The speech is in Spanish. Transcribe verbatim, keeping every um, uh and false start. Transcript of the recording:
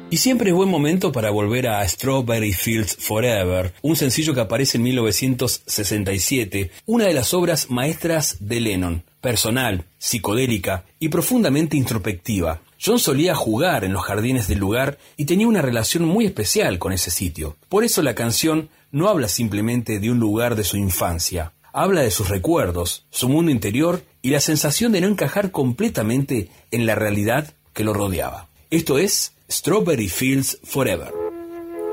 Y siempre es buen momento para volver a Strawberry Fields Forever, un sencillo que aparece en mil novecientos sesenta y siete, una de las obras maestras de Lennon, personal, psicodélica y profundamente introspectiva. John solía jugar en los jardines del lugar y tenía una relación muy especial con ese sitio. Por eso la canción no habla simplemente de un lugar de su infancia, habla de sus recuerdos, su mundo interior y la sensación de no encajar completamente en la realidad que lo rodeaba. Esto es Strawberry Fields Forever.